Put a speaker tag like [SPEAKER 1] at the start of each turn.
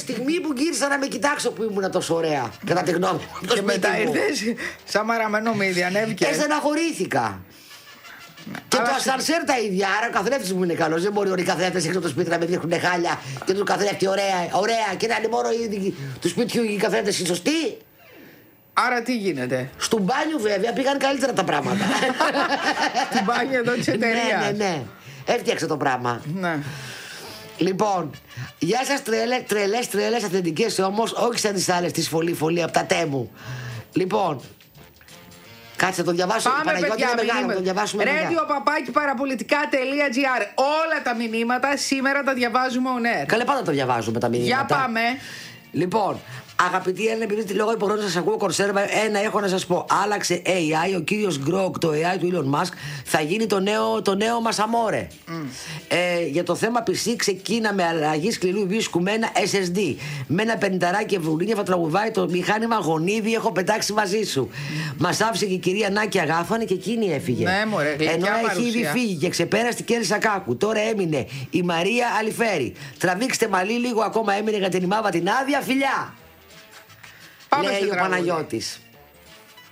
[SPEAKER 1] στιγμή που γύρισα να με κοιτάξω που ήμουν τόσο ωραία. Κατά τη γνώμη μου.
[SPEAKER 2] Και μετά ήρθες σαν μαραμένο μύδι, ανέβηκε.
[SPEAKER 1] Στεναχωρήθηκα. Και το ασανσέρ τα ίδια. Άρα ο καθρέφτης μου είναι καλός. Δεν μπορεί όλοι οι καθρέφτες έξω από το σπίτι να με δείχνουν χάλια και του καθρέφτη ωραία. Και να είναι μόνο του σπιτιού οι καθρέφτες οι σωστοί.
[SPEAKER 2] Άρα τι γίνεται?
[SPEAKER 1] Του μπάνιου βέβαια πήγαν καλύτερα τα πράγματα.
[SPEAKER 2] Του μπάνιου εδώ της εταιρείας.
[SPEAKER 1] Ναι. Έφτιαξε το πράγμα.
[SPEAKER 2] Ναι.
[SPEAKER 1] Λοιπόν, γεια σας τρελές αθλητικές όμως, όχι σαν τις άλλες τις φωλή από τα τέμου. Λοιπόν, κάτσε το διαβάσω.
[SPEAKER 2] Πάμε παιδιά, radio@parapolitica.gr. Όλα τα μηνύματα σήμερα τα διαβάζουμε on air.
[SPEAKER 1] Καλέ, πάντα τα διαβάζουμε τα μηνύματα.
[SPEAKER 2] Για πάμε.
[SPEAKER 1] Λοιπόν, αγαπητοί Έλληνες, επειδή τη λόγω υποχρεώσεως σας ακούω κονσέρβα, έχω να σας πω. Άλλαξε AI, ο κύριος Γκρόκ, το AI του Elon Musk, θα γίνει το νέο μας αμόρε. Για το θέμα PC ξεκίναμε αλλαγή σκληρού δίσκου με ένα SSD. Με ένα πενηνταράκι ευρουλίνια θα τραγουδάει το μηχάνημα γονίδι, έχω πετάξει μαζί σου. Μας άφησε και η κυρία Νάκη Αγάφανη και εκείνη έφυγε.
[SPEAKER 2] Ναι, μωρέ,
[SPEAKER 1] ενώ έχει ήδη φύγει και ξεπέρασε την Κέρι Σακάκου. Τώρα έμεινε η Μαρία Αλιφέρη. Τραβήξτε μαλλί λίγο ακόμα, έμεινε για την ημάβα την άδεια, φιλιά.
[SPEAKER 2] Πάμε
[SPEAKER 1] λέει ο
[SPEAKER 2] τραγούδι.
[SPEAKER 1] Παναγιώτης.